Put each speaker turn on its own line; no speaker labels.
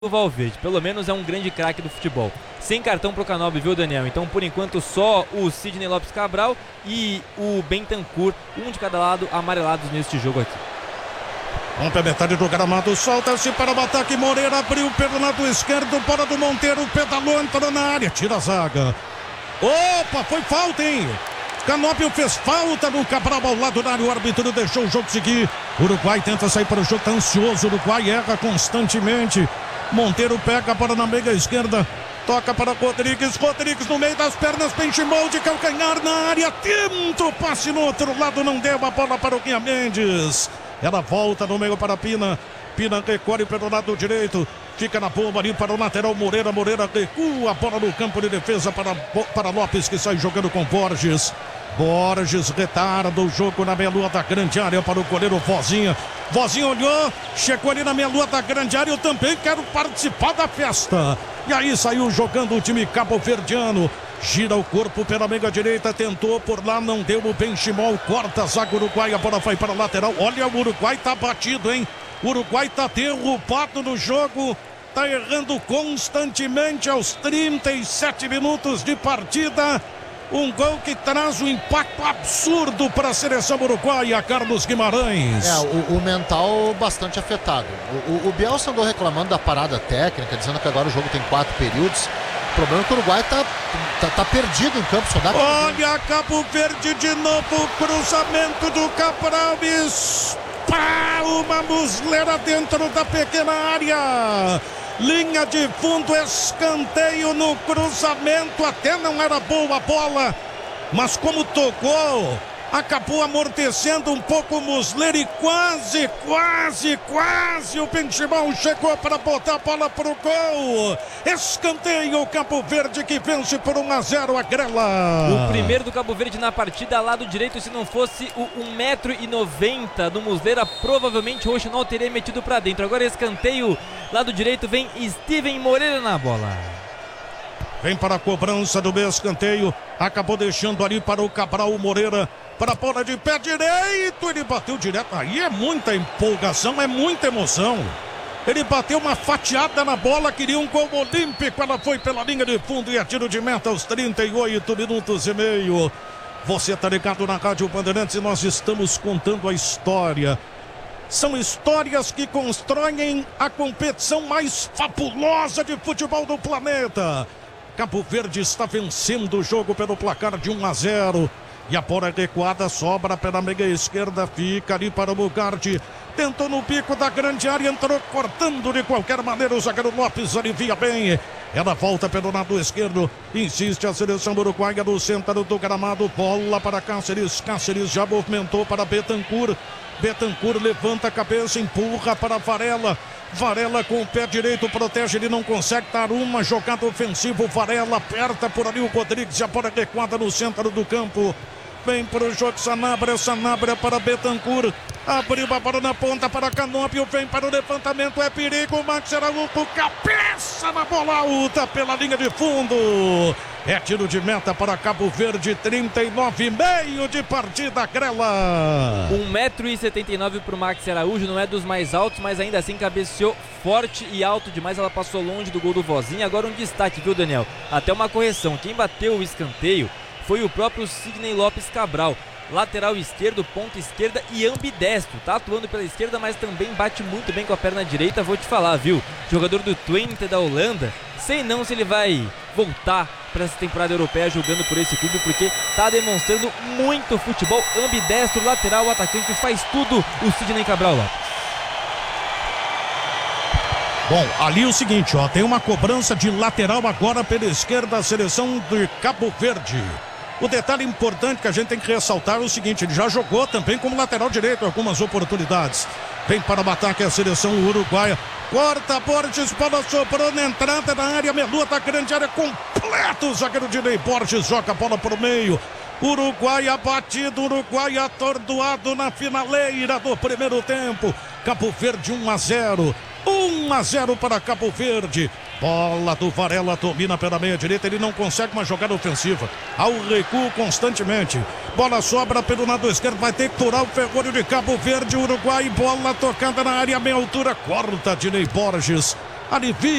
O Valverde, pelo menos é um grande craque do futebol. Sem cartão pro Canóbio, viu, Daniel? Então, por enquanto, só o Sidney Lopes Cabral e o Bentancur, um de cada lado, amarelados neste jogo aqui.
Vamos pra metade do gramado, solta-se para o ataque, Moreira abriu pelo lado esquerdo, bola do Monteiro, pedalou, entrou na área, tira a zaga. Opa, foi falta, hein? Canóbio fez falta no Cabral ao lado da área, o árbitro deixou o jogo seguir. Uruguai tenta sair para o jogo, tá ansioso, Uruguai erra constantemente. Monteiro pega a bola na meia esquerda, toca para Rodrigues no meio das pernas, Benchimol de calcanhar na área, tenta o passe no outro lado, não deu a bola para o Guia Mendes. Ela volta no meio para Pina recolhe pelo lado direito, fica na bomba ali para o lateral Moreira recua a bola no campo de defesa para Lopes, que sai jogando com Borges retarda o jogo na meia-lua da grande área para o goleiro Vozinha olhou, chegou ali na meia-lua da grande área, eu também quero participar da festa, e aí saiu jogando o time cabo-verdiano. Gira o corpo pela meia direita, tentou por lá, não deu, o Benchimol corta a zaga Uruguai, a bola vai para a lateral. Olha, o Uruguai tá batido, hein? O Uruguai tá derrubado no jogo, tá errando constantemente aos 37 minutos de partida. Um gol que traz um impacto absurdo para a seleção uruguaia, Carlos Guimarães.
O mental bastante afetado. O Bielsa andou reclamando da parada técnica, dizendo que agora o jogo tem 4 períodos. O problema é que o Uruguai tá perdido em campo, só dá pra...
Olha, Cabo Verde de novo, cruzamento do Cabral, uma musleira dentro da pequena área. Linha de fundo, escanteio no cruzamento, até não era boa a bola, mas como tocou, acabou amortecendo um pouco o Muslera e quase o Benchimol chegou para botar a bola pro gol. Escanteio, o Cabo Verde que vence por 1-0 a Grela.
O primeiro do Cabo Verde na partida, lado direito, se não fosse o 1,90 m do Muslera, provavelmente o Rochinol teria metido para dentro. Agora escanteio, lado direito, vem Steven Moreira na bola.
Vem para a cobrança do meio escanteio, acabou deixando ali para o Cabral, o Moreira, para a bola de pé direito, ele bateu direto, aí é muita empolgação, é muita emoção. Ele bateu uma fatiada na bola, queria um gol olímpico, ela foi pela linha de fundo e a tiro de meta aos 38 minutos e meio. Você está ligado na Rádio Bandeirantes e nós estamos contando a história. São histórias que constroem a competição mais fabulosa de futebol do planeta. Cabo Verde está vencendo o jogo pelo placar de 1-0. E a bola recuada sobra pela meia esquerda, fica ali para o Mugardi. Tentou no bico da grande área, entrou cortando de qualquer maneira. O zagueiro Lopes alivia bem. Ela volta pelo lado esquerdo. Insiste a seleção uruguaia no centro do gramado. Bola para Cáceres. Cáceres já movimentou para Bentancur. Bentancur levanta a cabeça, empurra para Varela. Varela com o pé direito protege, ele não consegue dar uma jogada ofensiva. Varela aperta por ali o Rodrigues, já bola adequada no centro do campo. Vem para o jogo Sanabria para Bentancur. Abriu a bola na ponta para Canóbio, vem para o levantamento, é perigo. Max Araújo, cabeça na bola alta pela linha de fundo. É tiro de meta para Cabo Verde, 39,5 de partida, Grela.
1,79 m para o Max Araújo, não é dos mais altos, mas ainda assim cabeceou forte e alto demais. Ela passou longe do gol do Vozinha. Agora um destaque, viu, Daniel? Até uma correção, quem bateu o escanteio foi o próprio Sidney Lopes Cabral. Lateral esquerdo, ponta esquerda e ambidestro. Tá atuando pela esquerda, mas também bate muito bem com a perna direita. Vou te falar, viu? Jogador do Twente da Holanda. Sei não se ele vai voltar para essa temporada europeia jogando por esse clube, porque tá demonstrando muito futebol. Ambidestro, lateral, atacante, faz tudo o Sidney Cabral lá.
Bom, ali o seguinte, ó, tem uma cobrança de lateral agora pela esquerda, a seleção de Cabo Verde. O detalhe importante que a gente tem que ressaltar é o seguinte, ele já jogou também como lateral direito em algumas oportunidades. Vem para o ataque a seleção uruguaia. Corta Borges, bola sobrou na entrada da área, meia-lua da grande área, completo o zagueiro Dinei. Borges joga a bola para o meio. Uruguai abatido, Uruguai atordoado na finaleira do primeiro tempo. Cabo Verde 1-0. 1-0 para Cabo Verde. Bola do Varela, domina pela meia direita, ele não consegue uma jogada ofensiva. Ao recuo constantemente. Bola sobra pelo lado esquerdo, vai ter que turar o Ferrolho de Cabo Verde. Uruguai, bola tocada na área, meia altura, corta Dinei Borges. alivia.